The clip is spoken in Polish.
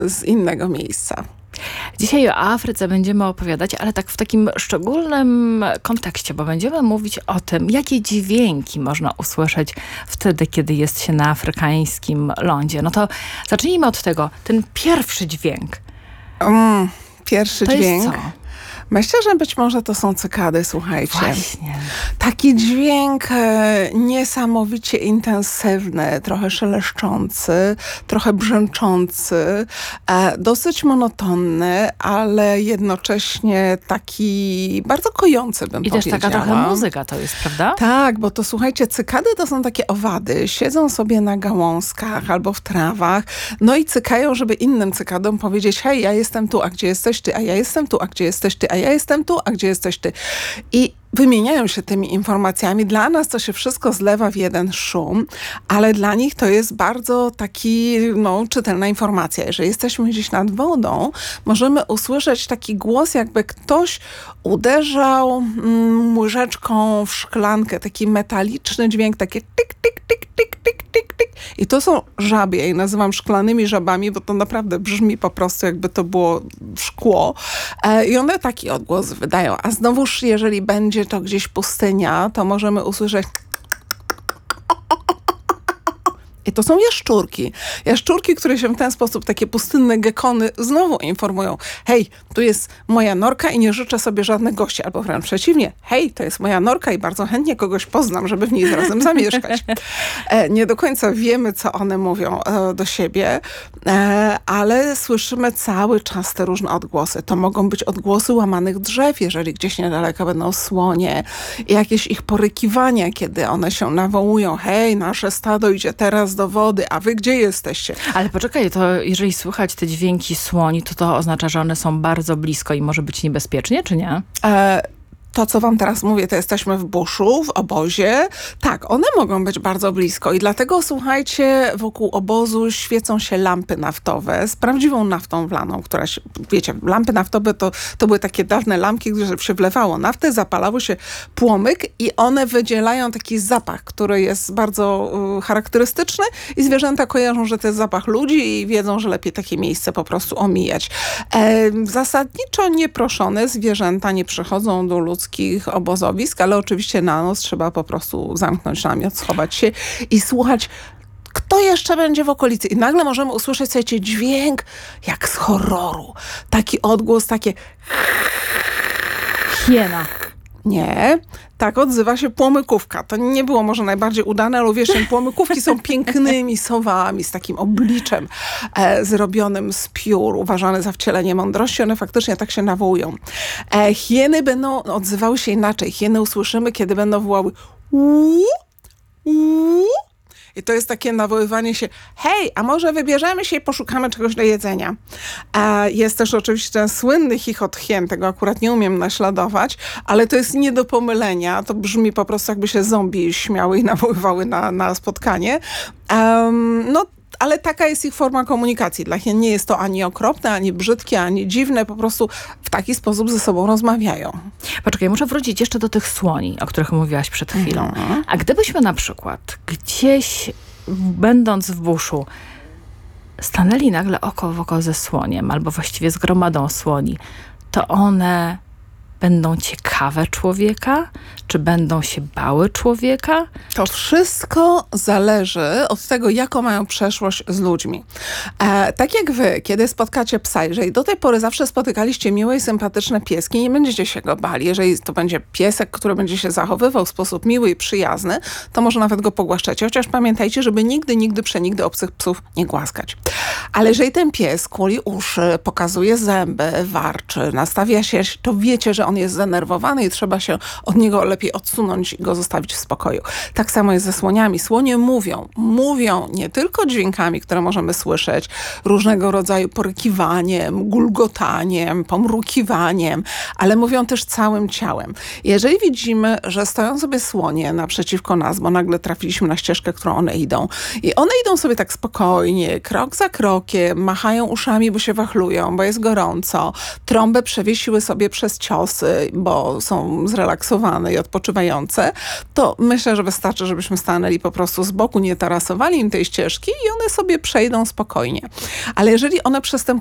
z innego miejsca. Dzisiaj o Afryce będziemy opowiadać, ale tak w takim szczególnym kontekście, bo będziemy mówić o tym, jakie dźwięki można usłyszeć wtedy, kiedy jest się na afrykańskim lądzie. No to zacznijmy od tego. Ten pierwszy dźwięk. Pierwszy to dźwięk. Jest co? Myślę, że być może to są cykady, słuchajcie. Właśnie. Taki dźwięk niesamowicie intensywny, trochę szeleszczący, trochę brzęczący, dosyć monotonny, ale jednocześnie taki bardzo kojący, bym I powiedziała. też taka trochę muzyka to jest, prawda? Tak, bo to słuchajcie, cykady to są takie owady, siedzą sobie na gałązkach albo w trawach, no i cykają, żeby innym cykadom powiedzieć: hej, ja jestem tu, a gdzie jesteś ty, a ja jestem tu, a gdzie jesteś ty, a ja jestem tu, a gdzie jesteś ty. I wymieniają się tymi informacjami. Dla nas to się wszystko zlewa w jeden szum, ale dla nich to jest bardzo taki, czytelna informacja. Jeżeli jesteśmy gdzieś nad wodą, możemy usłyszeć taki głos, jakby ktoś uderzał łyżeczką w szklankę. Taki metaliczny dźwięk, takie tyk, tyk, tyk, tyk, tyk, tyk, tyk. I to są żabie. Ja je nazywam szklanymi żabami, bo to naprawdę brzmi po prostu, jakby to było szkło. I one taki odgłos wydają. A znowuż, jeżeli będzie to gdzieś pustynia, to możemy usłyszeć... I to są jaszczurki. Jaszczurki, które się w ten sposób, takie pustynne gekony, znowu informują: hej, tu jest moja norka i nie życzę sobie żadnych gości. Albo wręcz przeciwnie: hej, to jest moja norka i bardzo chętnie kogoś poznam, żeby w niej razem zamieszkać. Nie do końca wiemy, co one mówią do siebie, ale słyszymy cały czas te różne odgłosy. To mogą być odgłosy łamanych drzew, jeżeli gdzieś niedaleko będą słonie. Jakieś ich porykiwania, kiedy one się nawołują: hej, nasze stado idzie teraz do wody, a wy gdzie jesteście? Ale poczekaj, to jeżeli słychać te dźwięki słoni, to oznacza, że one są bardzo blisko i może być niebezpiecznie, czy nie? To, co wam teraz mówię, to jesteśmy w buszu, w obozie. Tak, one mogą być bardzo blisko i dlatego, słuchajcie, wokół obozu świecą się lampy naftowe z prawdziwą naftą wlaną, która się, wiecie, lampy naftowe to były takie dawne lampki, gdzie się wlewało naftę, zapalało się płomyk i one wydzielają taki zapach, który jest bardzo charakterystyczny i zwierzęta kojarzą, że to jest zapach ludzi i wiedzą, że lepiej takie miejsce po prostu omijać. Zasadniczo nieproszone zwierzęta nie przychodzą do ludzkich obozowisk, ale oczywiście na noc trzeba po prostu zamknąć namiot, schować się i słuchać, kto jeszcze będzie w okolicy. I nagle możemy usłyszeć, słuchajcie, dźwięk jak z horroru. Taki odgłos, takie... Hiena. Nie, tak odzywa się płomykówka. To nie było może najbardziej udane, ale uwierzcie, płomykówki są pięknymi sowami z takim obliczem zrobionym z piór, uważane za wcielenie mądrości. One faktycznie tak się nawołują. Hieny będą odzywały się inaczej. Hieny usłyszymy, kiedy będą wołały i to jest takie nawoływanie się: hej, a może wybierzemy się i poszukamy czegoś do jedzenia. Jest też oczywiście ten słynny chichot hien, tego akurat nie umiem naśladować, ale to jest nie do pomylenia. To brzmi po prostu, jakby się zombie śmiały i nawoływały na spotkanie. Ale taka jest ich forma komunikacji. Dla hien nie jest to ani okropne, ani brzydkie, ani dziwne. Po prostu w taki sposób ze sobą rozmawiają. Poczekaj, muszę wrócić jeszcze do tych słoni, o których mówiłaś przed chwilą. A gdybyśmy na przykład gdzieś, będąc w buszu, stanęli nagle oko w oko ze słoniem, albo właściwie z gromadą słoni, to one będą ciekawe człowieka? Czy będą się bały człowieka? To wszystko zależy od tego, jaką mają przeszłość z ludźmi. Tak jak wy, kiedy spotkacie psa, jeżeli do tej pory zawsze spotykaliście miłe i sympatyczne pieski, nie będziecie się go bali. Jeżeli to będzie piesek, który będzie się zachowywał w sposób miły i przyjazny, to może nawet go pogłaszczecie. Chociaż pamiętajcie, żeby nigdy, przenigdy obcych psów nie głaskać. Ale jeżeli ten pies kuli uszy, pokazuje zęby, warczy, nastawia się, to wiecie, że on jest zdenerwowany i trzeba się od niego lepiej odsunąć i go zostawić w spokoju. Tak samo jest ze słoniami. Słonie mówią nie tylko dźwiękami, które możemy słyszeć, różnego rodzaju porykiwaniem, gulgotaniem, pomrukiwaniem, ale mówią też całym ciałem. Jeżeli widzimy, że stoją sobie słonie naprzeciwko nas, bo nagle trafiliśmy na ścieżkę, którą one idą i one idą sobie tak spokojnie, krok za krokiem, machają uszami, bo się wachlują, bo jest gorąco, trąbę przewiesiły sobie przez cios nocy, bo są zrelaksowane i odpoczywające, to myślę, że wystarczy, żebyśmy stanęli po prostu z boku, nie tarasowali im tej ścieżki i one sobie przejdą spokojnie. Ale jeżeli one przestępują